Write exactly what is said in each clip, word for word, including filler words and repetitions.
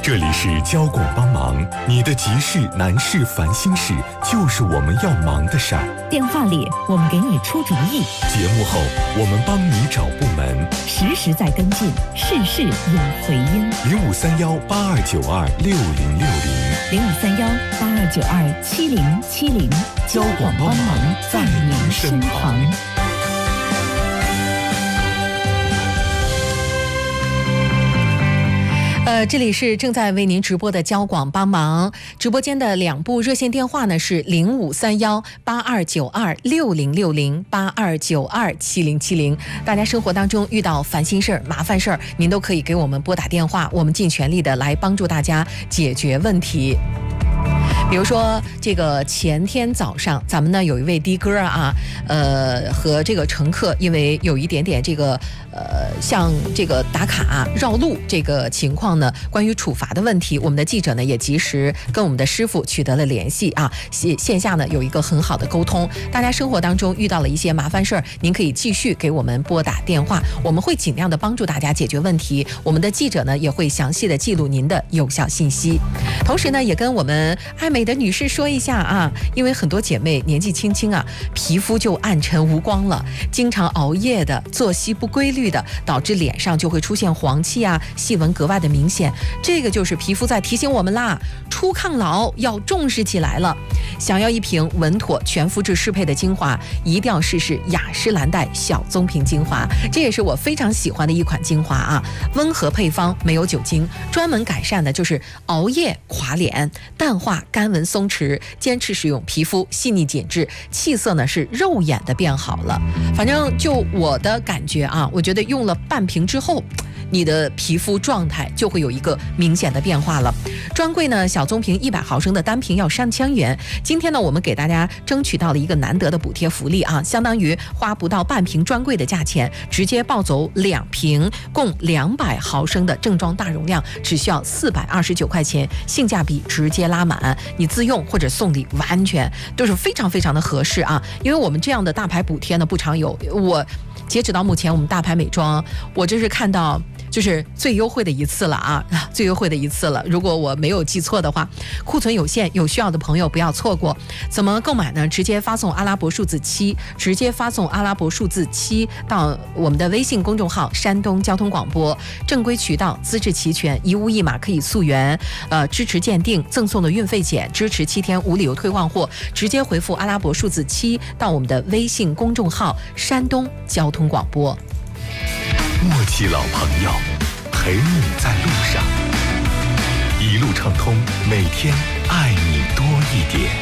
这里是交广帮忙，你的急事难事烦心事就是我们要忙的事儿。 电话里我们给你出主意， 节目后我们帮你找部门， 实时在跟进，事事有回音。 零五三幺八二九二六零六零， 零五三幺八二九二七零七零，交广帮忙在您身旁。 呃，这里是正在为您直播的交广帮忙，直播间的两部热线电话呢是零五三幺八二九二六零六零八二九二七零七零。大家生活当中遇到烦心事儿、麻烦事儿，您都可以给我们拨打电话，我们尽全力的来帮助大家解决问题。比如说这个前天早上咱们呢有一位的哥啊，呃和这个乘客因为有一点点这个呃像这个打卡绕路这个情况呢，关于处罚的问题，我们的记者呢也及时跟我们的师傅取得了联系啊，线线下呢有一个很好的沟通。大家生活当中遇到了一些麻烦事儿，您可以继续给我们拨打电话，我们会尽量的帮助大家解决问题。我们的记者呢也会详细的记录您的有效信息，同时呢也跟我们爱美的女士说一下啊，因为很多姐妹年纪轻轻啊，皮肤就暗沉无光了，经常熬夜的，作息不规律的，导致脸上就会出现黄气啊，细纹格外的明显。这个就是皮肤在提醒我们啦，初抗老要重视起来了。想要一瓶稳妥全肤质适配的精华，一定要试试雅诗兰黛小棕瓶精华，这也是我非常喜欢的一款精华啊。温和配方，没有酒精，专门改善的就是熬夜垮脸，淡化干纹松弛，坚持使用，皮肤细腻紧致，气色呢是肉眼的变好了。反正就我的感觉啊，我觉得用了半瓶之后，你的皮肤状态就会有一个明显的变化了。专柜呢小棕瓶一百毫升的单瓶要三千元，今天呢我们给大家争取到了一个难得的补贴福利啊，相当于花不到半瓶专柜的价钱，直接抱走两瓶共两百毫升的正装大容量，只需要四百二十九块钱，性价比直接拉满，你自用或者送礼完全都是非常非常的合适啊。因为我们这样的大牌补贴呢不常有，我截止到目前我们大牌美妆我这是看到就是最优惠的一次了啊，最优惠的一次了。如果我没有记错的话，库存有限，有需要的朋友不要错过。怎么购买呢？直接发送阿拉伯数字七，直接发送阿拉伯数字七到我们的微信公众号山东交通广播，正规渠道，资质齐全，一物一码可以溯源，呃，支持鉴定，赠送的运费险，支持七天无理由退换货。直接回复阿拉伯数字七到我们的微信公众号山东交通广播。 默契老朋友，陪你在路上，一路畅通，每天爱你多一点。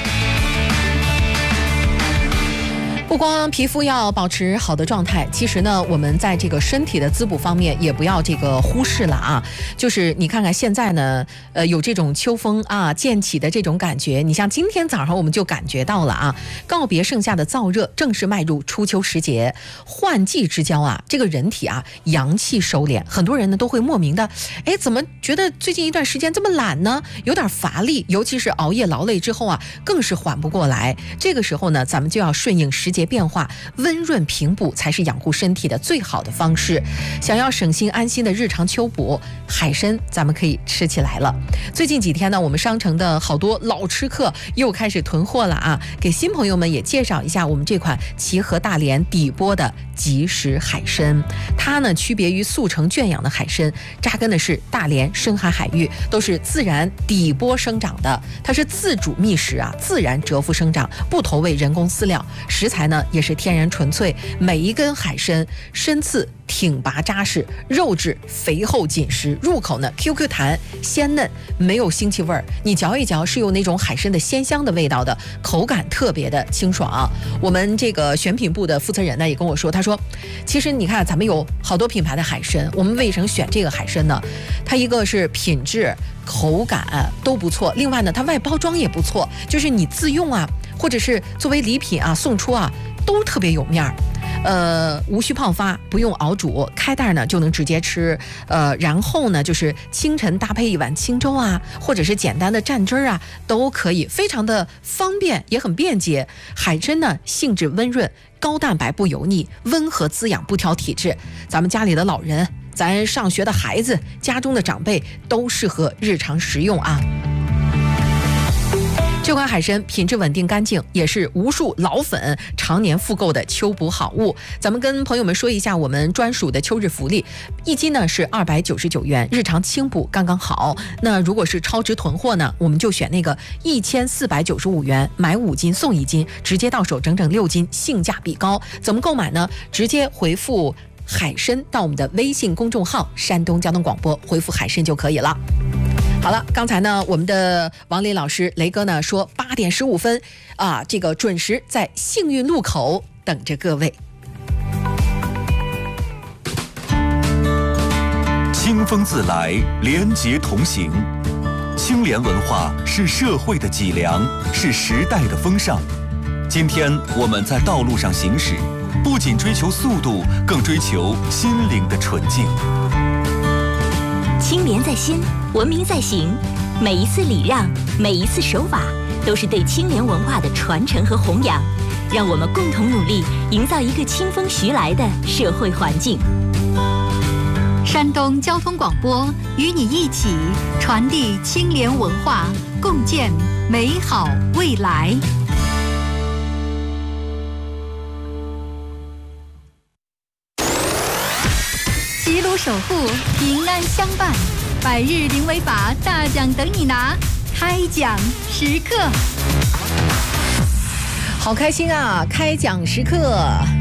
不光皮肤要保持好的状态，其实呢我们在这个身体的滋补方面也不要这个忽视了啊。就是你看看现在呢呃有这种秋风啊渐起的这种感觉，你像今天早上我们就感觉到了啊，告别盛夏的燥热，正式迈入初秋时节，换季之交啊，这个人体啊阳气收敛，很多人呢都会莫名的哎怎么觉得最近一段时间这么懒呢，有点乏力，尤其是熬夜劳累之后啊更是缓不过来。这个时候呢咱们就要顺应时节变化，温润平补才是养护身体的最好的方式。想要省心安心的日常秋补，海参咱们可以吃起来了。最近几天呢我们商城的好多老吃客又开始囤货了啊，给新朋友们也介绍一下我们这款齐河大连底波的即食海参。它呢区别于速成圈养的海参，扎根的是大连深海海域，都是自然底波生长的，它是自主觅食啊，自然蛰伏生长，不投喂人工饲料，食材呢也是天然纯粹，每一根海参参刺挺拔扎实，肉质肥厚紧实，入口呢 Q Q 弹鲜嫩，没有腥气味儿，你嚼一嚼是有那种海参的鲜香的味道的，口感特别的清爽。我们这个选品部的负责人呢也跟我说，他说其实你看咱们有好多品牌的海参，我们为什么选这个海参呢？它一个是品质口感都不错，另外呢它外包装也不错，就是你自用啊或者是作为礼品啊送出啊都特别有面儿。呃，无需泡发，不用熬煮，开袋呢就能直接吃。呃，然后呢就是清晨搭配一碗清粥啊，或者是简单的蘸汁儿啊，都可以，非常的方便，也很便捷。海参呢性质温润，高蛋白不油腻，温和滋养不挑体质。咱们家里的老人咱上学的孩子、家中的长辈都适合日常食用啊。这款海参品质稳定干净，也是无数老粉常年复购的秋补好物。咱们跟朋友们说一下我们专属的秋日福利，一斤呢是二百九十九元，日常清补刚刚好。那如果是超值囤货呢，我们就选那个一千四百九十五元，买五斤送一斤，直接到手整整六斤，性价比高。怎么购买呢？直接回复海参到我们的微信公众号山东交通广播，回复海参就可以了。好了，刚才呢，我们的王雷老师雷哥呢说八点十五分啊，这个准时在幸运路口等着各位。 清风自来，廉洁同行。清廉文化是社会的脊梁，是时代的风尚。今天我们在道路上行驶，不仅追求速度，更追求心灵的纯净。 清廉在心，文明在行。每一次礼让，每一次守法，都是对清廉文化的传承和弘扬。让我们共同努力，营造一个清风徐来的社会环境。 山东交通广播与你一起传递清廉文化，共建美好未来。齐鲁守护，平安相伴，百日零违法大奖等你拿，开奖时刻。 好开心啊！开奖时刻。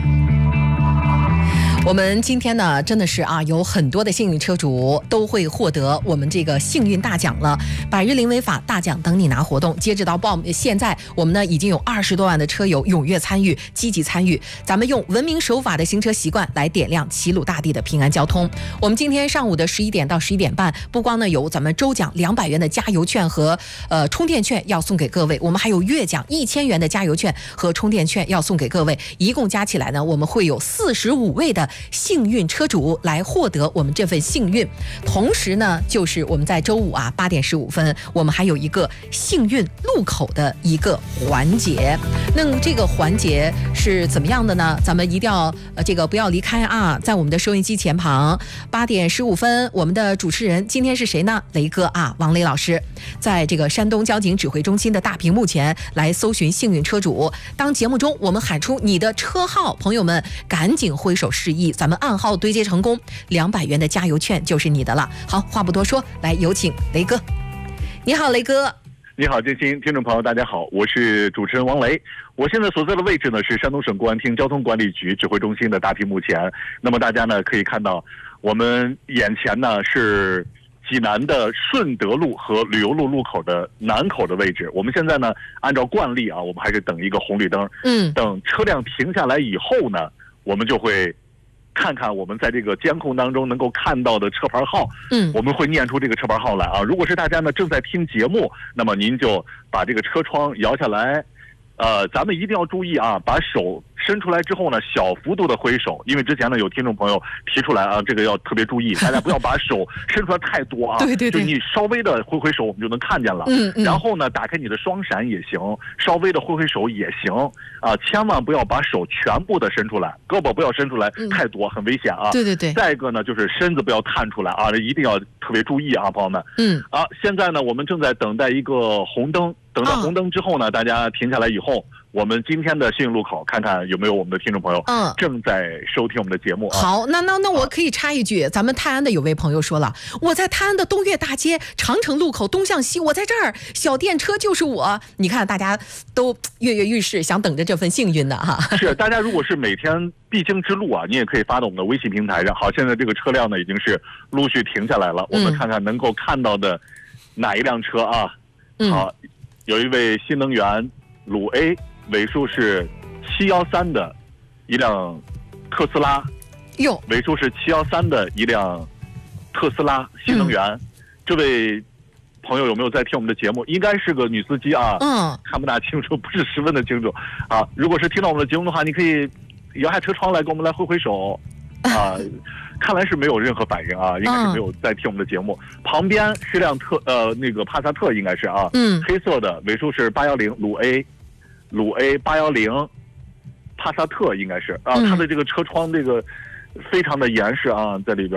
我们今天呢，真的是啊，有很多的幸运车主都会获得我们这个幸运大奖了。百日零违法大奖等你拿活动，截止到报，现在我们呢已经有二十多万的车友踊跃参与，积极参与。咱们用文明守法的行车习惯来点亮齐鲁大地的平安交通。我们今天上午的十一点到十一点半，不光呢有咱们周奖两百元的加油券和呃充电券要送给各位，我们还有月奖一千元的加油券和充电券要送给各位，一共加起来呢，我们会有四十五位的幸运车主来获得我们这份幸运。同时呢，就是我们在周五啊八点十五分，我们还有一个幸运路口的一个环节。那这个环节是怎么样的呢？咱们一定要呃这个不要离开啊，在我们的收音机前旁。八点十五分，我们的主持人今天是谁呢？雷哥啊，王雷老师，在这个山东交警指挥中心的大屏幕前来搜寻幸运车主。当节目中我们喊出你的车号，朋友们赶紧挥手示意，咱们暗号对接成功，两百元的加油券就是你的了。好，话不多说，来有请雷哥。你好，雷哥。 你好，建新，听众朋友大家好，我是主持人王雷。我现在所在的位置呢是山东省公安厅交通管理局指挥中心的大屏幕前。那么大家呢可以看到，我们眼前呢是济南的顺德路和旅游路路口的南口的位置。我们现在呢按照惯例啊，我们还是等一个红绿灯，嗯，等车辆停下来以后呢，我们就会看看我们在这个监控当中能够看到的车牌号，嗯，我们会念出这个车牌号来啊。如果是大家呢正在听节目，那么您就把这个车窗摇下来，呃，咱们一定要注意啊，把手伸出来之后呢，小幅度的挥手，因为之前呢有听众朋友提出来啊，这个要特别注意，大家不要把手伸出来太多啊，对对对，就你稍微的挥挥手，我们就能看见了。嗯嗯。然后呢，打开你的双闪也行，稍微的挥挥手也行啊，千万不要把手全部的伸出来，胳膊不要伸出来太多，很危险啊。对对对。再一个呢，就是身子不要探出来啊，这一定要特别注意啊，朋友们。嗯。啊，现在呢，我们正在等待一个红灯。等到红灯之后呢，哦、大家停下来以后，我们今天的幸运路口看看有没有我们的听众朋友嗯正在收听我们的节目、啊。好，那那那我可以插一句，啊、咱们泰安的有位朋友说了，我在泰安的东岳大街长城路口东向西，我在这儿，小电车就是我。你看，大家都跃跃欲试，想等着这份幸运呢哈。是，大家如果是每天必经之路啊，你也可以发到我们的微信平台上。好，现在这个车辆呢已经是陆续停下来了，我们看看能够看到的哪一辆车啊？嗯、好。有一位新能源鲁 A 尾数是七一三的一辆特斯拉，哟，尾数是七一三的一辆特斯拉新能源、嗯。这位朋友有没有在听我们的节目？应该是个女司机啊，嗯，看不大清楚，不是十分的清楚啊。如果是听到我们的节目的话，你可以摇下车窗来，给我们来挥挥手啊。看来是没有任何反应啊，应该是没有在听我们的节目。嗯、旁边是辆特呃那个帕萨特，应该是啊，嗯，黑色的，尾数是八一零，鲁 A， 鲁 A 八一零，帕萨特应该是啊，嗯、它的这个车窗这个非常的严实啊，在里边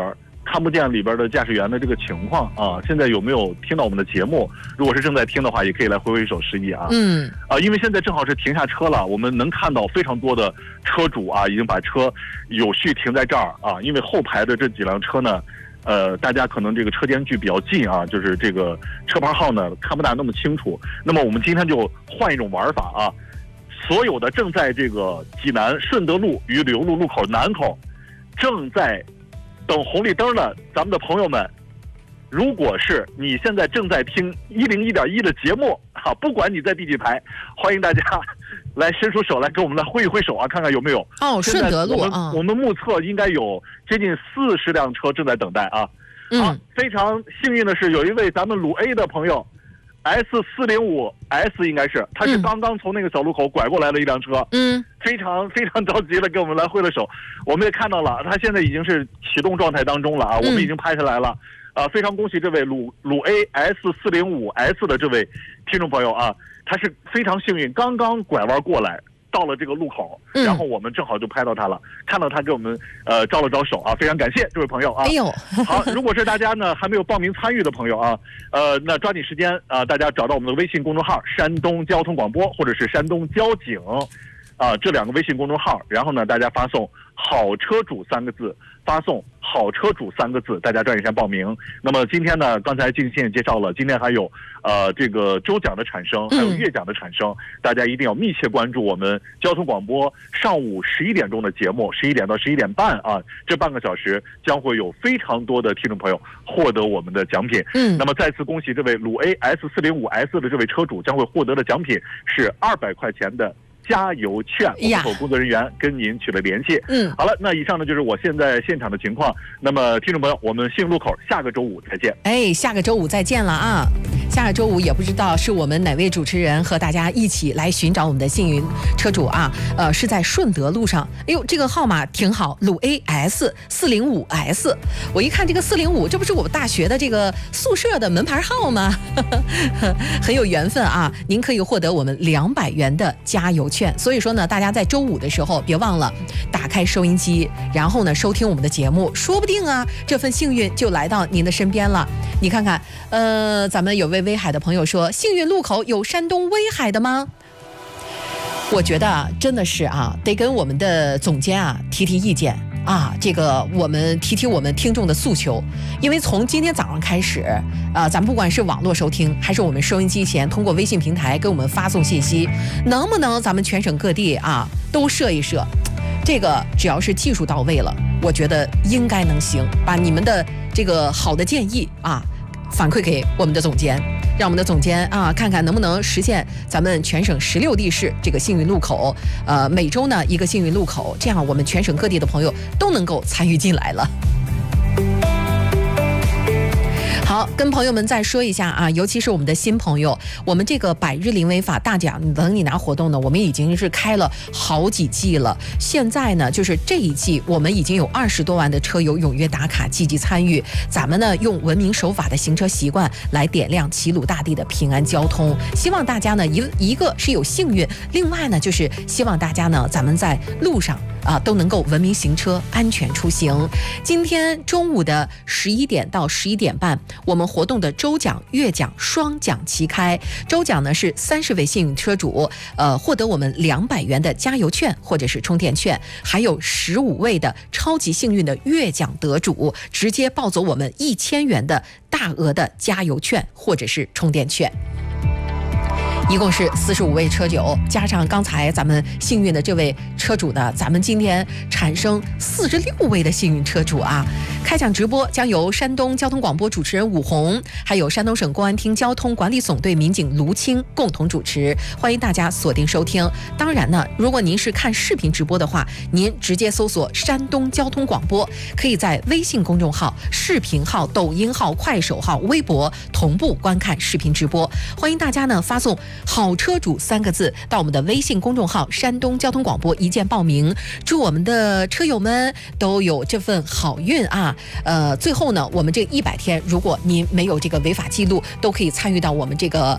看不见里边的驾驶员的这个情况啊。现在有没有听到我们的节目？如果是正在听的话，也可以来挥挥手示意啊。 嗯， 啊，因为现在正好是停下车了，我们能看到非常多的车主啊，已经把车有序停在这儿啊。因为后排的这几辆车呢，呃，大家可能这个车间距比较近啊，就是这个车牌号呢看不大那么清楚。那么我们今天就换一种玩法啊，所有的正在这个济南顺德路与柳路路口南口正在等红绿灯的咱们的朋友们，如果是你现在正在听一零一点一的节目啊，不管你在第几台，欢迎大家来伸出手来跟我们来挥一挥手啊，看看有没有。 哦，顺德路我们、 啊， 我们目测应该有接近四十辆车正在等待啊。 嗯、 啊，非常幸运的是，有一位咱们鲁 A 的朋友 ，S 四零五 S 应该是，他是刚刚从那个小路口拐过来的一辆车， 嗯， 非常非常着急的跟我们来挥了手，我们也看到了，他现在已经是启动状态当中了啊，我们已经拍下来了。啊，非常恭喜这位鲁鲁 A S 四零五 S 的这位听众朋友啊，他是非常幸运，刚刚拐弯过来到了这个路口， 嗯、 然后我们正好就拍到他了，看到他给我们呃招了招手啊，非常感谢这位朋友啊。 哎呦， 好，如果是大家呢还没有报名参与的朋友啊，呃，那抓紧时间啊、呃，大家找到我们的微信公众号山东交通广播或者是山东交警啊、呃、这两个微信公众号，然后呢大家发送好车主三个字。发送好车主三个字，大家抓紧时间报名。那么今天呢，刚才静心也介绍了，今天还有呃这个周奖的产生，还有月奖的产生，嗯、大家一定要密切关注我们交通广播上午十一点钟的节目，十一点到十一点半啊，这半个小时将会有非常多的听众朋友获得我们的奖品。 嗯， 那么再次恭喜这位鲁 A S 四零五 S 的这位车主将会获得的奖品是二百块钱的加油券，我们有工作人员跟您取了联系。 嗯， 好了，那以上呢就是我现在现场的情况。那么听众朋友，我们幸路口下个周五再见。 哎，下个周五再见了啊！下个周五也不知道是我们哪位主持人和大家一起来寻找我们的幸运车主啊？呃，是在顺德路上。哎呦，这个号码挺好，鲁 A S 四零五 S。我一看这个四零五，这不是我们大学的这个宿舍的门牌号吗？很有缘分啊！您可以获得我们两百元的加油券。所以说呢，大家在周五的时候别忘了打开收音机，然后呢收听我们的节目，说不定啊这份幸运就来到您的身边了。你看看，呃，咱们有位威海的朋友说，幸运路口有山东威海的吗？我觉得啊，真的是啊，得跟我们的总监啊提提意见。啊，这个我们提提我们听众的诉求，因为从今天早上开始，啊、呃，咱们不管是网络收听，还是我们收音机前通过微信平台给我们发送信息，能不能咱们全省各地啊都设一设？这个只要是技术到位了，我觉得应该能行。把你们的这个好的建议啊反馈给我们的总监。让我们的总监啊看看能不能实现咱们全省十六地市这个幸运路口，呃，每周呢一个幸运路口，这样我们全省各地的朋友都能够参与进来了。好，跟朋友们再说一下啊，尤其是我们的新朋友，我们这个百日零违法大奖等你拿活动呢，我们已经是开了好几季了。现在呢，就是这一季，我们已经有二十多万的车友踊跃打卡，积极参与。咱们呢，用文明守法的行车习惯来点亮齐鲁大地的平安交通。希望大家呢，一一个是有幸运，另外呢，就是希望大家呢，咱们在路上啊都能够文明行车，安全出行。今天中午的十一点到十一点半，我们活动的周奖、月奖双奖齐开。周奖呢是三十位幸运车主，呃，获得我们两百元的加油券或者是充电券，还有十五位的超级幸运的月奖得主，直接抱走我们一千元的大额的加油券或者是充电券。一共是四十五位车友，加上刚才咱们幸运的这位车主呢，咱们今天产生四十六位的幸运车主啊！开奖直播将由山东交通广播主持人武红，还有山东省公安厅交通管理总队民警卢青共同主持，欢迎大家锁定收听。当然呢，如果您是看视频直播的话，您直接搜索山东交通广播，可以在微信公众号、视频号、抖音号、快手号、微博同步观看视频直播。欢迎大家呢发送好车主三个字到我们的微信公众号山东交通广播一键报名，祝我们的车友们都有这份好运啊！呃，最后呢，我们这一百天，如果您没有这个违法记录，都可以参与到我们这个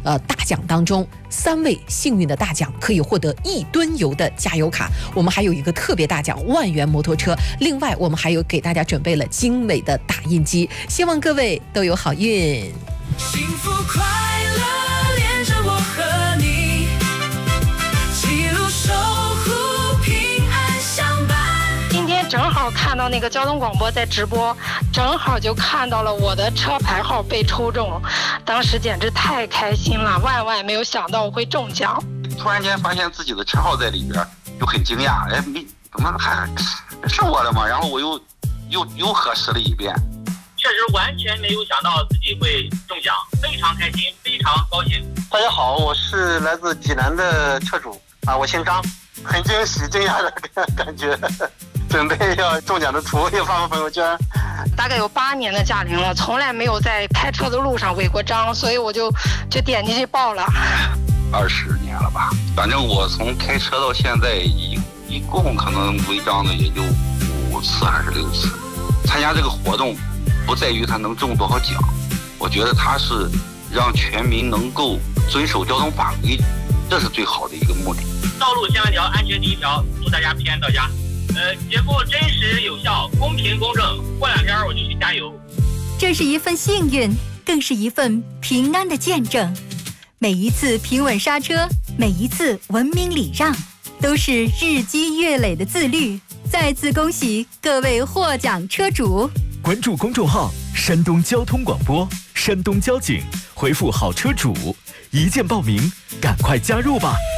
呃大奖当中，三位幸运的大奖可以获得一吨油的加油卡。我们还有一个特别大奖万元摩托车，另外我们还有给大家准备了精美的打印机，希望各位都有好运。 幸福快乐连着我和你，记录守护平安相伴。 今天正好看到那个交通广播在直播，正好就看到了我的车牌号被抽中，当时简直太开心了，万万没有想到我会中奖。 突然间发现自己的车号在里边，就很惊讶，哎，没怎么还是我的吗？然后我又又又核实了一遍。 确实完全没有想到自己会中奖，非常开心，非常高兴。 大家好，我是来自济南的车主啊，我姓张，很惊喜惊讶的感觉，准备要中奖的图也发发朋友圈。 大概有八年的驾龄了，从来没有在开车的路上违过章，所以我就就点进去报了。 二十年了吧，反正我从开车到现在一一共可能违章的也就五次还是六次。参加这个活动不在于他能中多少奖，我觉得他是让全民能够遵守交通法规，这是最好的一个目的。 道路千万条，安全第一条，祝大家平安到家。呃，节目真实有效，公平公正。过两天我就去加油。 这是一份幸运，更是一份平安的见证。每一次平稳刹车，每一次文明礼让，都是日积月累的自律。再次恭喜各位获奖车主！ 关注公众号山东交通广播，山东交警，回复好车主，一键报名，赶快加入吧。